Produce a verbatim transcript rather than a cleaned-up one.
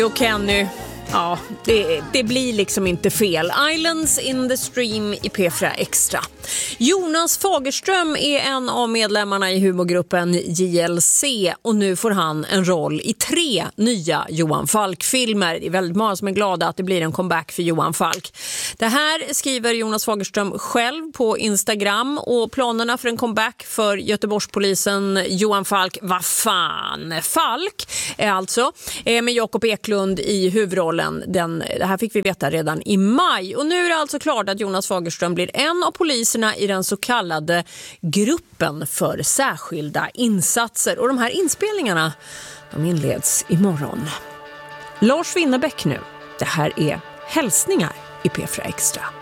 Och Kenny, ja, det, det blir liksom inte fel. Islands in the Stream i P fyra Extra. Jonas Fagerström är en av medlemmarna i humorgruppen J L C och nu får han en roll i tre nya Johan Falk-filmer. Det är väldigt många som är glada att det blir en comeback för Johan Falk. Det här skriver Jonas Fagerström själv på Instagram, och planerna för en comeback för Göteborgspolisen Johan Falk, vad fan, Falk är alltså med Jakob Eklund i huvudrollen. Den, det här fick vi veta redan i maj, och nu är det alltså klart att Jonas Fagerström blir en av poliserna i den så kallade gruppen för särskilda insatser, och de här inspelningarna de inleds imorgon. Lars Winnerbäck nu. Det här är Hälsningar i P fyra Extra.